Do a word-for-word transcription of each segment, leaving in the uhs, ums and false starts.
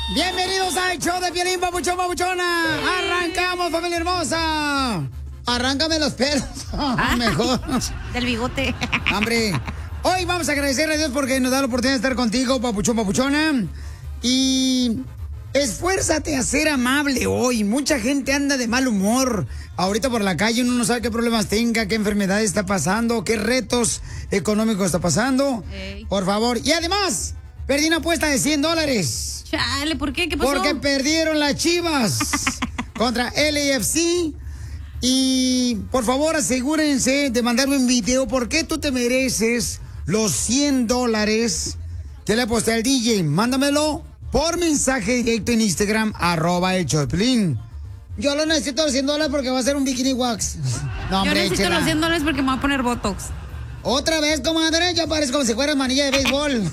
Bienvenidos al show de Piolín, papuchón, papuchona. Arrancamos, familia hermosa. Arráncame los pelos. Ah, mejor. Del bigote. Hombre, hoy vamos a agradecerle a Dios porque nos da la oportunidad de estar contigo, papuchón, papuchona. Y esfuérzate a ser amable hoy. Mucha gente anda de mal humor. Ahorita por la calle uno no sabe qué problemas tenga, qué enfermedad está pasando, qué retos económicos está pasando. Ey. Por favor. Y además, perdí una apuesta de cien dólares. Chale, ¿por qué? ¿Qué pasó? Porque perdieron las Chivas contra L A F C. Y por favor asegúrense de mandarme un video. ¿Por qué tú te mereces los cien dólares que le aposté al D J? Mándamelo por mensaje directo en Instagram, arroba el Choplin. Yo lo necesito los cien dólares porque va a ser un bikini wax. No, Yo hombre, necesito échela. los cien dólares porque me voy a poner Botox. Otra vez, comadre, ya parece como si fuera manilla de béisbol.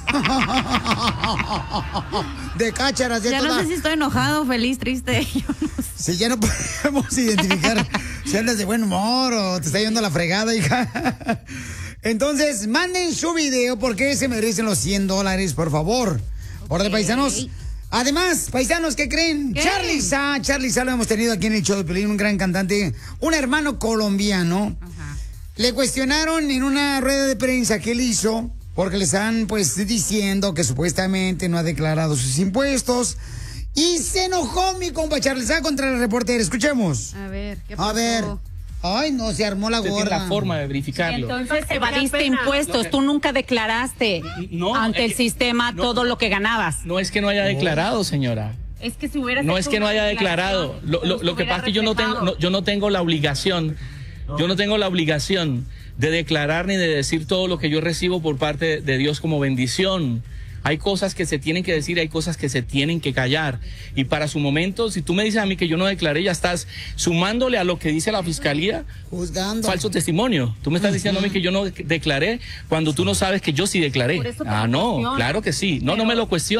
De cácharas, de Ya toda. no sé si estoy enojado, feliz, triste. Yo no sé. Si ya no podemos identificar si andas de buen humor o te está yendo la fregada, hija. Entonces, manden su video porque se merecen los cien dólares, por favor. Órale, paisanos. Además, paisanos, ¿qué creen? ¿Qué? Charly Sa, Charly Sa lo hemos tenido aquí en el show de Piolín, un gran cantante, un hermano colombiano. Ajá. Le cuestionaron en una rueda de prensa que él hizo, porque le están pues diciendo que supuestamente no ha declarado sus impuestos. Y se enojó mi compa Charly Sa contra el reportero. Escuchemos. A ver, ¿qué pasó? A ver. Ay, no, se armó la Usted tiene gorda. la forma de verificarlo. Entonces evadiste impuestos, tú nunca declaraste No, ante es el que- sistema no. todo lo que ganabas. No es que no haya declarado, señora. Es que si hubieras No hecho es que no una haya declaración, declarado. Lo, lo- pues lo que hubiera pasa es que yo no tengo, respetado. no, yo no tengo la obligación, yo no tengo la obligación de declarar ni de decir todo lo que yo recibo por parte de Dios como bendición. Hay cosas que se tienen que decir, hay cosas que se tienen que callar. Y para su momento, si tú me dices a mí que yo no declaré, ya estás sumándole a lo que dice la fiscalía Juzgando. falso testimonio. Tú me estás diciendo a mí que yo no declaré cuando tú no sabes que yo sí declaré. Por eso te Ah, lo no, cuestiono. claro que sí. No, no Pero- me lo cuestiones.